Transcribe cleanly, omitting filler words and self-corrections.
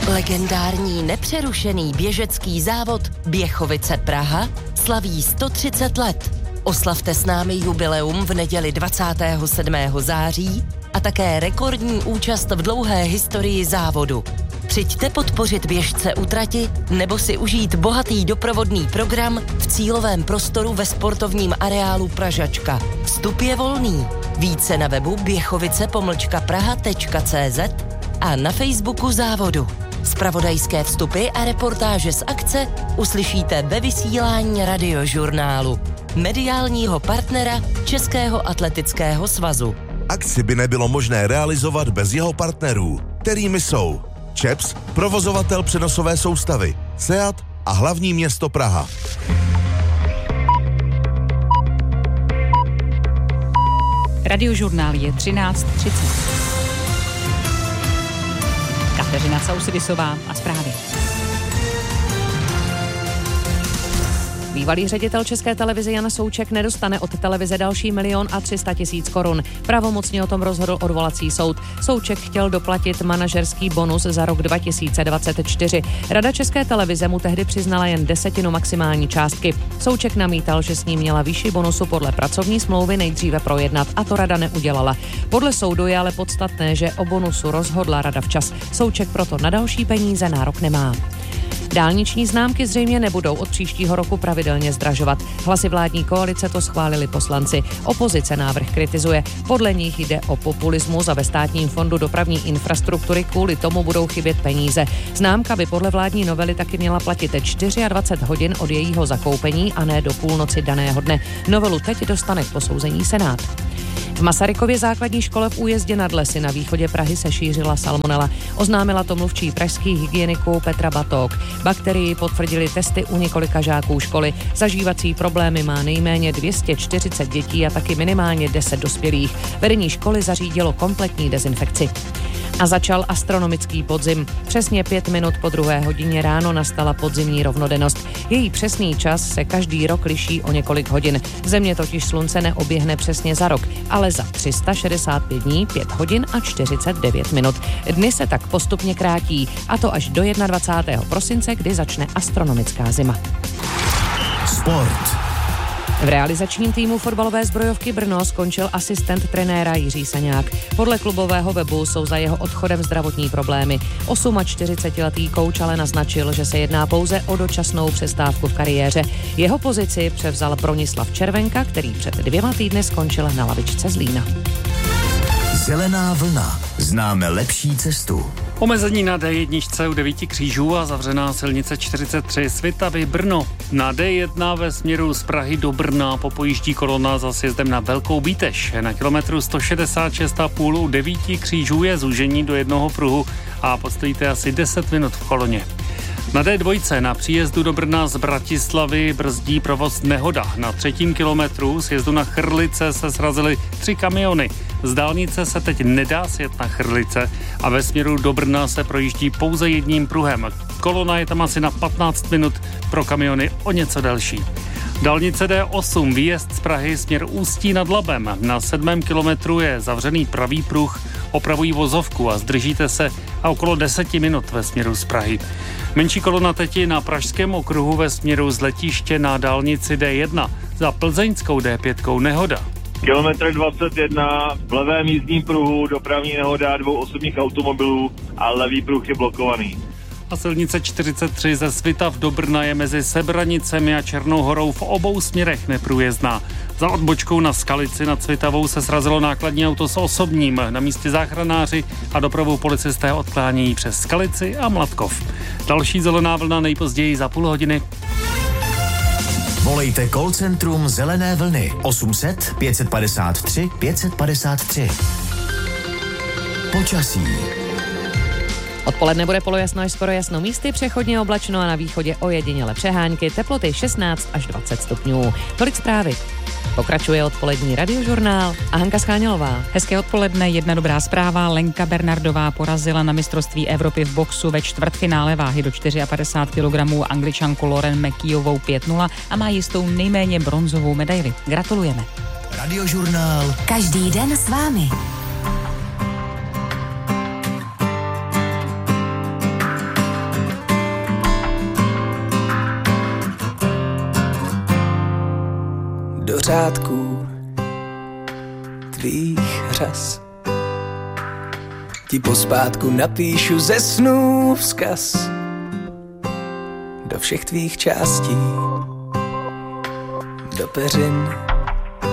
Legendární nepřerušený běžecký závod Běchovice Praha slaví 130 let. Oslavte s námi jubileum v neděli 27. září a také rekordní účast v dlouhé historii závodu. Přijďte podpořit běžce u trati nebo si užít bohatý doprovodný program v cílovém prostoru ve sportovním areálu Pražačka. Vstup je volný. Více na webu běchovice-praha.cz a na Facebooku závodu. Zpravodajské vstupy a reportáže z akce uslyšíte ve vysílání Radiožurnálu, mediálního partnera Českého atletického svazu. Akci by nebylo možné realizovat bez jeho partnerů, kterými jsou ČEPS, provozovatel přenosové soustavy, SEAT a hlavní město Praha. Radiožurnál je 13:30. Kateřina Sausidisová a zprávy. Bývalý ředitel České televize Jan Souček nedostane od televize další 1 300 000 korun. Pravomocně o tom rozhodl odvolací soud. Souček chtěl doplatit manažerský bonus za rok 2024. Rada České televize mu tehdy přiznala jen 1/10 maximální částky. Souček namítal, že s ním měla výši bonusu podle pracovní smlouvy nejdříve projednat a to rada neudělala. Podle soudu je ale podstatné, že o bonusu rozhodla rada včas. Souček proto na další peníze nárok nemá. Dálniční známky zřejmě nebudou od příštího roku pravidelně zdražovat. Hlasy vládní koalice to schválili poslanci. Opozice návrh kritizuje. Podle nich jde o populismus a ve Státním fondu dopravní infrastruktury kvůli tomu budou chybět peníze. Známka by podle vládní novely taky měla platit 24 hodin od jejího zakoupení a ne do půlnoci daného dne. Novelu teď dostane k posouzení Senát. V Masarykově základní škole v Újezdě nad Lesy na východě Prahy se šířila salmonela. Oznámila to mluvčí pražských hygieniků Petra Batók. Bakterii potvrdili testy u několika žáků školy. Zažívací problémy má nejméně 240 dětí a taky minimálně 10 dospělých. Vedení školy zařídilo kompletní dezinfekci. A začal astronomický podzim. Přesně 5 minut po 2 hodině ráno nastala podzimní rovnodennost. Její přesný čas se každý rok liší o několik hodin. Země totiž slunce neoběhne přesně za rok, ale za 365 dní, 5 hodin a 49 minut. Dny se tak postupně krátí, a to až do 21. prosince, kdy začne astronomická zima. Sport. V realizačním týmu fotbalové zbrojovky Brno skončil asistent trenéra Jiří Saňák. Podle klubového webu jsou za jeho odchodem zdravotní problémy. 48letý kouč ale naznačil, že se jedná pouze o dočasnou přestávku v kariéře. Jeho pozici převzal Bronislav Červenka, který před 2 týdny skončil na lavičce Zlína. Zelená vlna. Známe lepší cestu. Omezení na D1 u 9 křížů a zavřená silnice 43 Svitavy Brno. Na D1 ve směru z Prahy do Brna popojíždí kolona za sjezdem na Velkou Bíteš. Na kilometru 166,5 u 9 křížů je zúžení do jednoho pruhu a postojíte asi 10 minut v koloně. Na D2 na příjezdu do Brna z Bratislavy brzdí provoz nehoda. Na 3. kilometru sjezdu na Chrlice se srazily 3 kamiony. Z dálnice se teď nedá sjet na Chrlice a ve směru do Brna se projíždí pouze jedním pruhem. Kolona je tam asi na 15 minut, pro kamiony o něco delší. Dálnice D8, výjezd z Prahy směr Ústí nad Labem. Na 7. kilometru je zavřený pravý pruh, opravují vozovku a zdržíte se a okolo 10 minut ve směru z Prahy. Menší kolona teď na Pražském okruhu ve směru z letiště na dálnici D1. Za plzeňskou D5 nehoda. Kilometr 21, v levém jízdním pruhu dopravní nehoda 2 osobních automobilů a levý pruh je blokovaný. A silnice 43 ze Svitav do Brna je mezi Sebranicemi a Černou Horou v obou směrech neprůjezdná. Za odbočkou na Skalici nad Svitavou se srazilo nákladní auto s osobním. Na místě záchranáři a dopravou policisté odklánějí přes Skalici a Mladkov. Další zelená vlna nejpozději za půl hodiny. Volejte call centrum Zelené vlny 800 553 553. Počasí. Odpoledne bude polojasno až skoro jasno, místy přechodně oblačno a na východě ojediněle přehánky, teploty 16 až 20 stupňů. Tolik zprávy. Pokračuje odpolední radiožurnál a Hanka Schánělová. Hezké odpoledne, jedna dobrá zpráva. Lenka Bernardová porazila na mistrovství Evropy v boxu ve čtvrtfinále váhy do 54 kg Angličanku Lauren McKeovou 5-0 a má jistou nejméně bronzovou medaili. Gratulujeme. Radiožurnál. Každý den s vámi. do řádků tvých řas. Ti pospátku napíšu ze snů vzkaz do všech tvých částí, do peřin